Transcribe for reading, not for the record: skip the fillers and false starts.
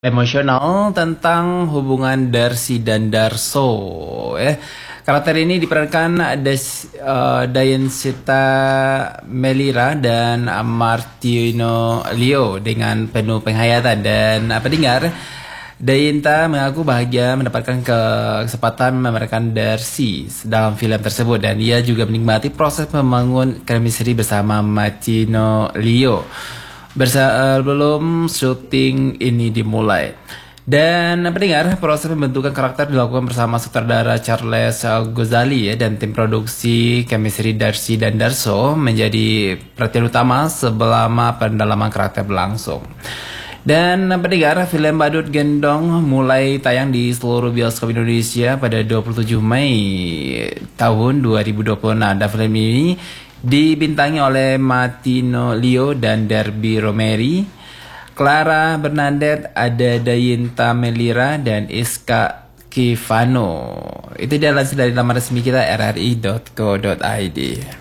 Emosional tentang hubungan Darcy dan Darso. Karakter ini diperankan Diane Sita Melira dan Martino Leo dengan penuh penghayatan. Dan pendengar, Dayenta mengaku bahagia mendapatkan kesempatan memerankan Darcy dalam film tersebut, dan ia juga menikmati proses membangun chemistry bersama Martino Leo sebelum syuting ini dimulai. Dan pendengar, proses pembentukan karakter dilakukan bersama sutradara Charles Ghazali dan tim produksi. Chemistry Darcy dan Darso menjadi perhatian utama selama pendalaman karakter berlangsung. Dan pendengar, film Badut Gendong mulai tayang di seluruh bioskop Indonesia pada 27 Mei tahun 2020. Dan film ini dibintangi oleh Martino Leo dan Derby Romeri, Clara Bernadette, ada Dayenta Melira, dan Iska Kifano. Itu dia lansir dari laman resmi kita rri.co.id.